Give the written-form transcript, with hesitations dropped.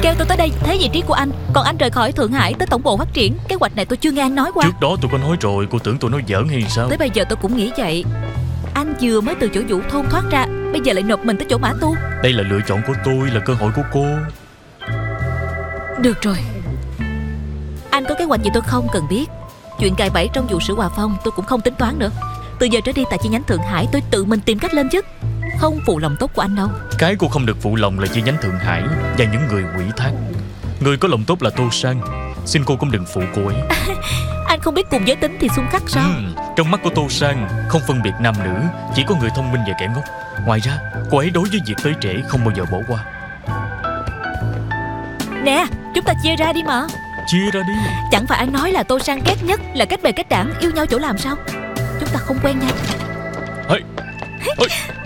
kêu tôi tới đây thấy vị trí của anh, còn anh rời khỏi Thượng Hải tới tổng bộ phát triển. Kế hoạch này tôi chưa nghe anh nói qua. Trước đó tôi có nói rồi, cô tưởng tôi nói giỡn hay sao? Tới bây giờ tôi cũng nghĩ vậy. Anh vừa mới từ chỗ Vũ thôn thoát ra, bây giờ lại nộp mình tới chỗ Mã Tu. Đây là lựa chọn của tôi, là cơ hội của cô. Được rồi, anh có kế hoạch gì tôi không cần biết. Chuyện cài bẫy trong vụ Sử Hòa Phong tôi cũng không tính toán nữa. Từ giờ trở đi tại chi nhánh Thượng Hải tôi tự mình tìm cách lên chức, không phụ lòng tốt của anh đâu. Cái cô không được phụ lòng là chi nhánh Thượng Hải và những người ủy thác. Người có lòng tốt là Tô Sang, xin cô cũng đừng phụ cô ấy. Anh không biết cùng giới tính thì xung khắc sao? Trong mắt của Tô Sang không phân biệt nam nữ, chỉ có người thông minh và kẻ ngốc. Ngoài ra cô ấy đối với việc tới trễ không bao giờ bỏ qua. Nè, chúng ta chia ra đi mà. Chia ra đi. Chẳng phải anh nói là Tô Sang ghét nhất là kết bè kết đảng, yêu nhau chỗ làm sao? Chúng ta không quen nhau. Hey.